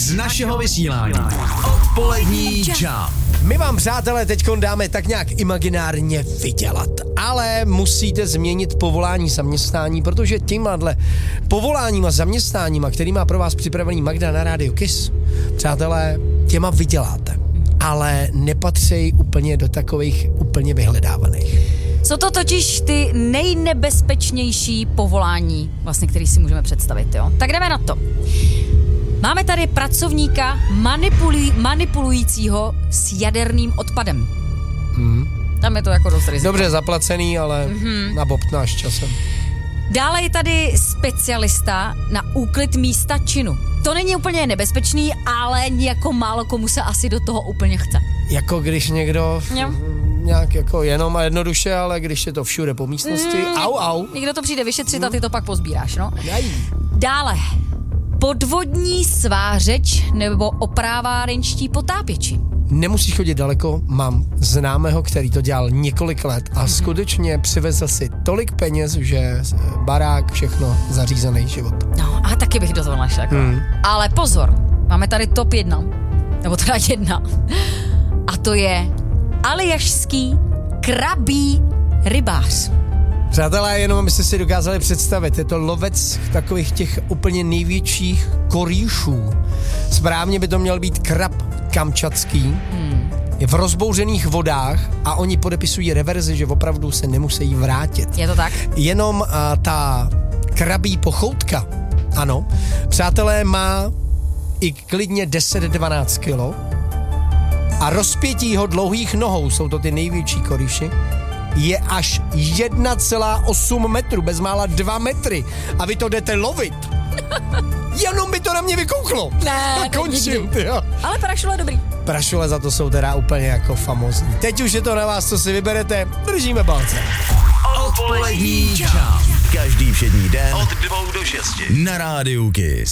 z našeho vysílání. Odpolední Jump. My vám, přátelé, teďkon dáme tak nějak imaginárně vydělat, ale musíte změnit povolání, zaměstnání, protože tímhle povoláníma, zaměstnáníma, který má pro vás připravený Magda na rádiu Kiss, přátelé, těma vyděláte, ale nepatří úplně do takových úplně vyhledávaných. Jsou to totiž ty nejnebezpečnější povolání, vlastně, který si můžeme představit, jo? Tak jdeme na to. Máme tady pracovníka manipulujícího s jaderným odpadem. Tam je to jako dost riziko. Dobře zaplacený, ale nabobtnáš časem. Dále je tady specialista na úklid místa činu. To není úplně nebezpečný, ale jako málo komu se asi do toho úplně chce. Jako když někdo nějak jako jenom a jednoduše, ale když je to všude po místnosti, au. Někdo to přijde vyšetřit a ty to pak pozbíráš, no. Jaj. Dále. Podvodní svářeč nebo oprávárenští potápěči. Nemusíš chodit daleko, mám známého, který to dělal několik let a skutečně přivezl si tolik peněz, že barák, všechno, zařízený život. No, a taky bych do toho našel. Jako. Ale pozor, máme tady top 1, nebo teda 1. A to je aljašský krabí rybář. Přátelé, jenom abyste si dokázali představit, je to lovec takových těch úplně největších korýšů. Správně by to měl být krab kamčatský. Je v rozbouřených vodách a oni podepisují reverzi, že opravdu se nemusí vrátit. Je to tak? Jenom ta krabí pochoutka, ano, přátelé, má i klidně 10-12 kilo a rozpětí jeho dlouhých nohou, jsou to ty největší korýši, je až 1,8 metru, bezmála 2 metry. A vy to jdete lovit. Jenom by to na mě vykouklo. Ne, končím, jo. Ale prašule dobrý. Prašule za to jsou teda úplně jako famózní. Teď už je to na vás, co si vyberete. Držíme palce. Odpolední Jump. Každý všední den od 2 do 6 na rádiu Kiss.